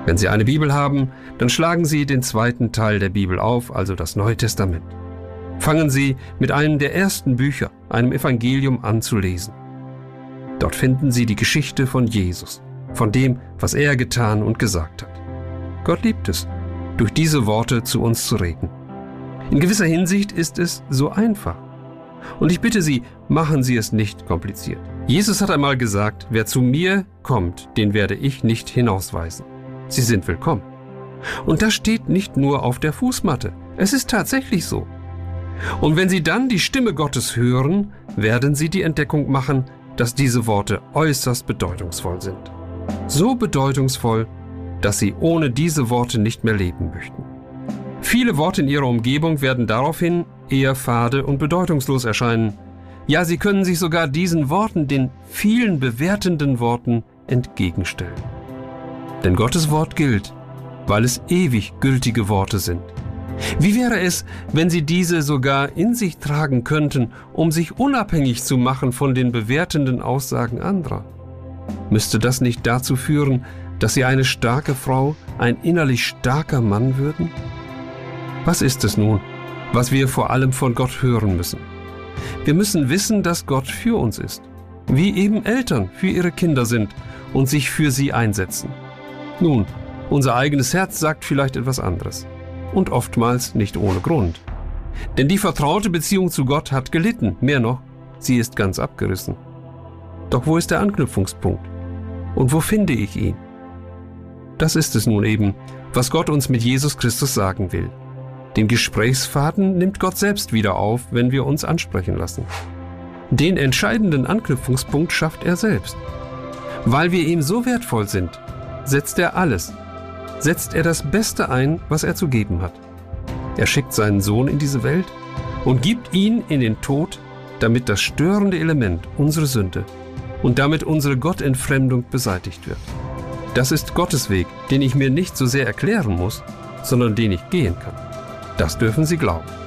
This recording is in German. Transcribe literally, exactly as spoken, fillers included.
Wenn Sie eine Bibel haben, dann schlagen Sie den zweiten Teil der Bibel auf, also das Neue Testament. Fangen Sie mit einem der ersten Bücher, einem Evangelium, an zu lesen. Dort finden Sie die Geschichte von Jesus, von dem, was er getan und gesagt hat. Gott liebt es, durch diese Worte zu uns zu reden. In gewisser Hinsicht ist es so einfach. Und ich bitte Sie, machen Sie es nicht kompliziert. Jesus hat einmal gesagt, wer zu mir kommt, den werde ich nicht hinausweisen. Sie sind willkommen. Und das steht nicht nur auf der Fußmatte. Es ist tatsächlich so. Und wenn Sie dann die Stimme Gottes hören, werden Sie die Entdeckung machen, dass diese Worte äußerst bedeutungsvoll sind. So bedeutungsvoll, dass Sie ohne diese Worte nicht mehr leben möchten. Viele Worte in Ihrer Umgebung werden daraufhin eher fade und bedeutungslos erscheinen. Ja, Sie können sich sogar diesen Worten, den vielen bewertenden Worten, entgegenstellen. Denn Gottes Wort gilt, weil es ewig gültige Worte sind. Wie wäre es, wenn Sie diese sogar in sich tragen könnten, um sich unabhängig zu machen von den bewertenden Aussagen anderer? Müsste das nicht dazu führen, dass Sie eine starke Frau, ein innerlich starker Mann würden? Was ist es nun, was wir vor allem von Gott hören müssen? Wir müssen wissen, dass Gott für uns ist, wie eben Eltern für ihre Kinder sind und sich für sie einsetzen. Nun, unser eigenes Herz sagt vielleicht etwas anderes. Und oftmals nicht ohne Grund. Denn die vertraute Beziehung zu Gott hat gelitten, mehr noch, sie ist ganz abgerissen. Doch wo ist der Anknüpfungspunkt? Und wo finde ich ihn? Das ist es nun eben, was Gott uns mit Jesus Christus sagen will. Den Gesprächsfaden nimmt Gott selbst wieder auf, wenn wir uns ansprechen lassen. Den entscheidenden Anknüpfungspunkt schafft er selbst. Weil wir ihm so wertvoll sind, setzt er alles, setzt er das Beste ein, was er zu geben hat. Er schickt seinen Sohn in diese Welt und gibt ihn in den Tod, damit das störende Element, unsere Sünde, und damit unsere Gottentfremdung beseitigt wird. Das ist Gottes Weg, den ich mir nicht so sehr erklären muss, sondern den ich gehen kann. Das dürfen Sie glauben.